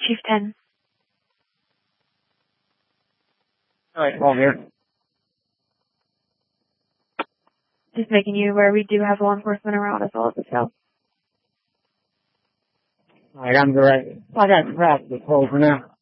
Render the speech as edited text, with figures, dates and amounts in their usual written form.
Chief 10. Alright, call here. Just making you aware we do have law enforcement around as well as the cell. Alright, I'm direct. I got crap to call for now.